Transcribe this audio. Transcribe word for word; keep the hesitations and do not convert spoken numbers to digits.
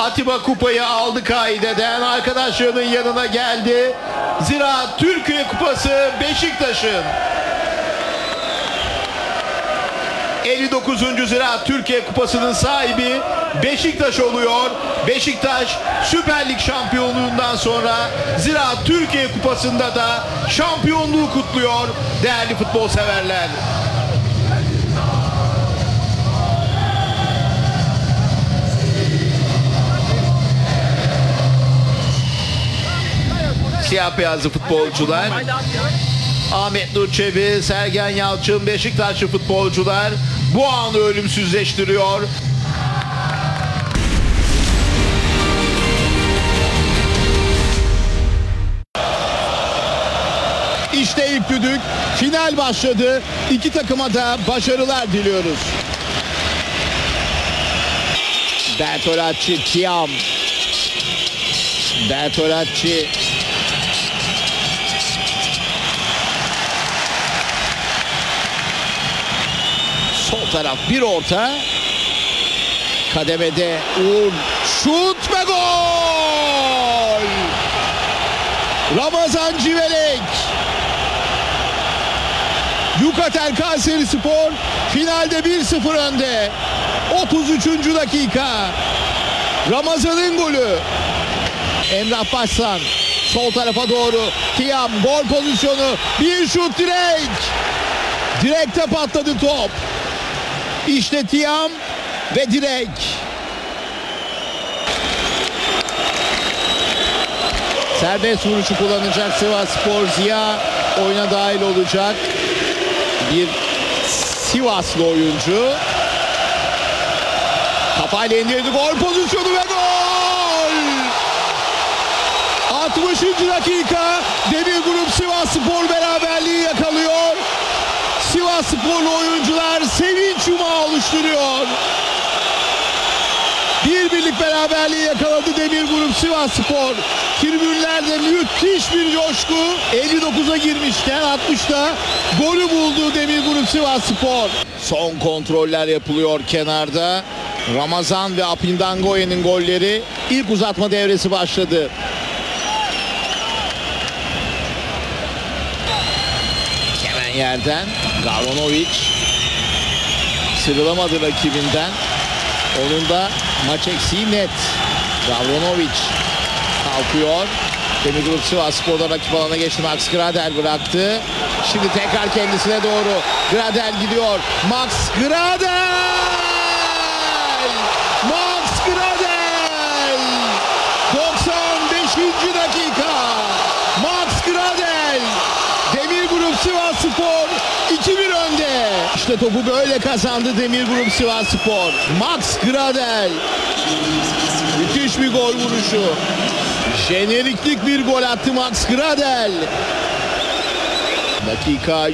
Atiba kupayı aldı kaideden. Arkadaşlarının yanına geldi. Zira Türkiye Kupası Beşiktaş'ın. elli dokuzuncu Ziraat Türkiye Kupası'nın sahibi Beşiktaş oluyor. Beşiktaş Süper Lig şampiyonluğundan sonra Ziraat Türkiye Kupası'nda da şampiyonluğu kutluyor değerli futbol severler. Siyah beyazlı futbolcular. Ahmet Nur Çebi, Sergen Yalçın, Beşiktaşlı futbolcular bu anı ölümsüzleştiriyor. İşte ilk düdük. Final başladı. İki takıma da başarılar diliyoruz. Bertolacci, Tiam. Bertolacci. Sol taraf bir orta. Kademede Uğur. Şut ve gol! Ramazan Civelek. Yukatel Kayserispor finalde bir sıfır önde. otuz üçüncü dakika. Ramazan'ın golü. Emrah Başsan sol tarafa doğru. Tiam gol pozisyonu. Bir şut, direk. Direkte patladı top. İşte Tiam ve direk. Serbest vuruşu kullanacak Sivasspor. Ziya oyuna dahil olacak. Bir Sivaslı oyuncu. Kafayla indirdi. Gol pozisyonu ve gol! altmışıncı dakika. Demir Grup Sivasspor beraberliği yakalıyor. Sivassporlu oyuncular sevinç yumağı oluşturuyor. Bir birlik beraberliği yakaladı Demir Grup Sivasspor. Tribünlerde müthiş bir coşku. elli dokuza girmişken altmışta golü buldu Demir Grup Sivasspor. Son kontroller yapılıyor kenarda. Ramazan ve Apindangoye'nin golleri. İlk uzatma devresi başladı. Hemen yerden Gavranovic sıyrılamadı rakibinden. Onun da maç eksiği net. Gavranovic kalkıyor. Demir Grup Sivasspor'da rakip alana geçti. Max Gradel bıraktı. Şimdi tekrar kendisine doğru. Gradel gidiyor. Max Gradel! Max Gradel! doksan beşinci dakika. Max Gradel! Demir Grup Sivasspor iki bir önde. İşte topu böyle kazandı Demir Grup Sivasspor. Max Gradel. Müthiş bir gol vuruşu. Jeneriklik bir gol attı Max Gradel. Dakika